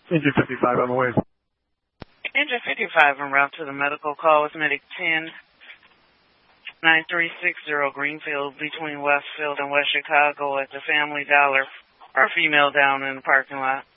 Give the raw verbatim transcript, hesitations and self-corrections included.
Engine fifty-five on the way. Engine fifty-five en route to the medical call with Medic ten nine three six zero Greenfield between Westfield and West Chicago at the Family Dollar. Our female down in the parking lot.